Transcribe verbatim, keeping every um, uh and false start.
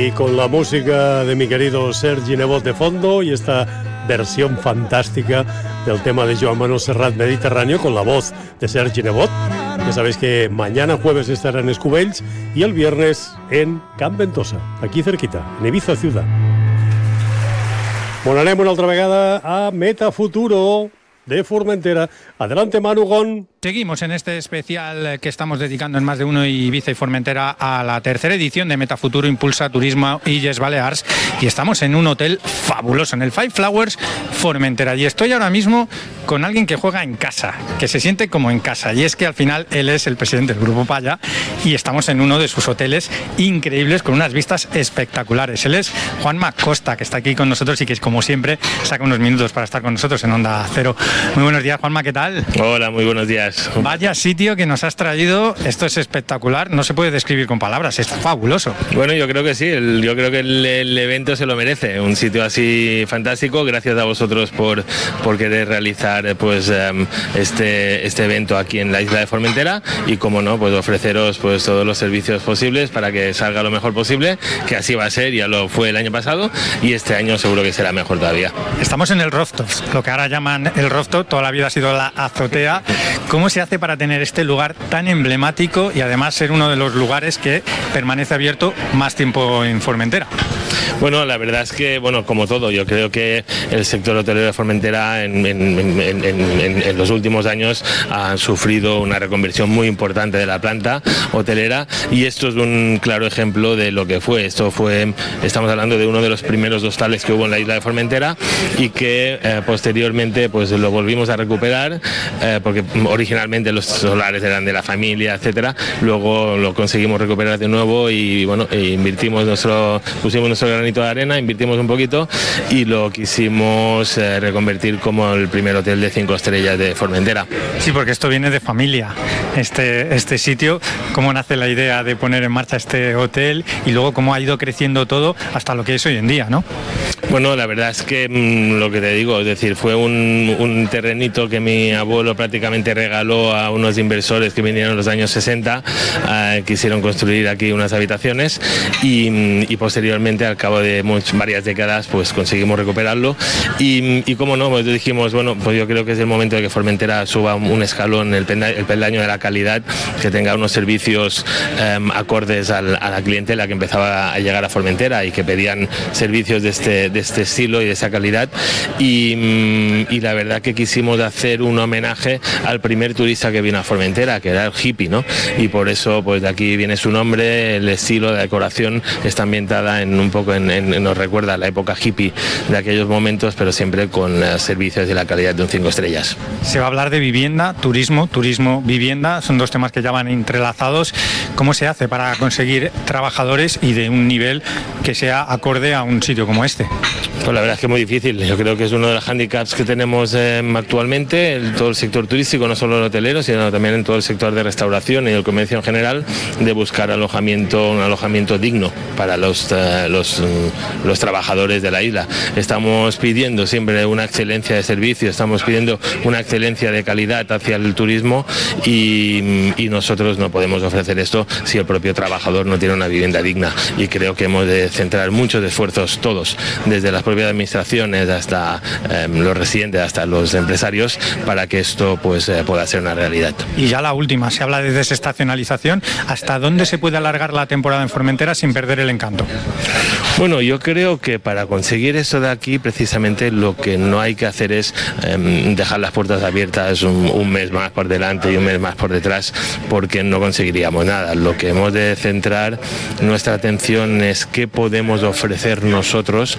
Y con la música de mi querido Sergi Nebot de fondo y esta versión fantástica del tema de Joan Manuel Serrat, Mediterráneo, con la voz de Sergi Nebot. Ya sabéis que mañana jueves estará en Escubells y el viernes en Can Ventosa, aquí cerquita, en Ibiza ciudad. Bueno, anem una altra vegada a Metafuturo de Formentera. Adelante, Manu Gon. Seguimos en este especial que estamos dedicando en Más de Uno Ibiza y Formentera a la tercera edición de Metafuturo Impulsa Turismo Illes Balears, y estamos en un hotel fabuloso, en el Five Flowers Formentera, y estoy ahora mismo con alguien que juega en casa, que se siente como en casa, y es que al final él es el presidente del Grupo Palla y estamos en uno de sus hoteles increíbles con unas vistas espectaculares. Él es Juanma Costa, que está aquí con nosotros y que, como siempre, saca unos minutos para estar con nosotros en Onda Cero. Muy buenos días, Juanma, ¿qué tal? Hola, muy buenos días. Vaya sitio que nos has traído, esto es espectacular, no se puede describir con palabras, es fabuloso. Bueno, yo creo que sí, el, yo creo que el, el evento se lo merece, un sitio así fantástico. Gracias a vosotros por, por querer realizar pues um, este, este evento aquí en la isla de Formentera, y como no, pues ofreceros pues todos los servicios posibles para que salga lo mejor posible, que así va a ser, ya lo fue el año pasado y este año seguro que será mejor todavía. Estamos en el rooftop, lo que ahora llaman el rooftop, toda la vida ha sido la azotea. ¿Cómo se hace para tener este lugar tan emblemático y además ser uno de los lugares que permanece abierto más tiempo en Formentera? Bueno, la verdad es que, bueno, como todo, yo creo que el sector hotelero de Formentera en, en, en, en, en, en los últimos años ha sufrido una reconversión muy importante de la planta hotelera, y esto es un claro ejemplo de lo que fue. Esto fue, estamos hablando de uno de los primeros hostales que hubo en la isla de Formentera y que eh, posteriormente pues lo volvimos a recuperar, eh, porque originalmente los solares eran de la familia, etcétera. Luego lo conseguimos recuperar de nuevo y bueno, e invertimos nuestro, pusimos nuestro granito de arena, invertimos un poquito y lo quisimos eh, reconvertir como el primer hotel de cinco estrellas de Formentera. Sí, porque esto viene de familia, este, este sitio. ¿Cómo nace la idea de poner en marcha este hotel y luego cómo ha ido creciendo todo hasta lo que es hoy en día, ¿no? Bueno, la verdad es que mmm, lo que te digo, es decir, fue un, un terrenito que mi abuelo prácticamente regaló a unos inversores que vinieron en los años sesenta, eh, quisieron construir aquí unas habitaciones y, y posteriormente, al cabo de much, varias décadas, pues conseguimos recuperarlo y, y como no, pues dijimos, bueno, pues yo creo que es el momento de que Formentera suba un escalón, el, penda, el peldaño de la calidad, que tenga unos servicios eh, acordes al, a la clientela que empezaba a llegar a Formentera y que pedían servicios de este, de este estilo y de esa calidad, y, y la verdad que quisimos hacer un homenaje al primer turista que vino a Formentera, que era el hippie, ¿no? Y por eso pues de aquí viene su nombre, el estilo, la decoración está ambientada en un poco en, en, nos recuerda a la época hippie de aquellos momentos, pero siempre con uh, servicios de la calidad de un cinco estrellas. Se va a hablar de vivienda, turismo, turismo, vivienda, son dos temas que ya van entrelazados. ¿Cómo se hace para conseguir trabajadores y de un nivel que sea acorde a un sitio como este? Pues la verdad es que es muy difícil. Yo creo que es uno de los handicaps que tenemos eh, actualmente en todo el sector turístico, no solo el hotelero, sino también en todo el sector de restauración y el comercio en general, de buscar alojamiento, un alojamiento digno para los, uh, los, uh, los trabajadores de la isla. Estamos pidiendo siempre una excelencia de servicio, estamos pidiendo una excelencia de calidad hacia el turismo y, y nosotros no podemos ofrecer esto si el propio trabajador no tiene una vivienda digna, y creo que hemos de centrar muchos esfuerzos todos, desde las propias administraciones hasta eh, los residentes, hasta los empresarios, para que esto pues eh, pueda ser una realidad. Y ya la última, se habla de desestacionalización. ¿Hasta dónde se puede alargar la temporada en Formentera sin perder el encanto? Bueno, yo creo que para conseguir eso de aquí, precisamente lo que no hay que hacer es eh, dejar las puertas abiertas un, un mes más por delante y un mes más por detrás, porque no conseguiríamos nada. Lo que hemos de centrar nuestra atención es qué podemos ofrecer nosotros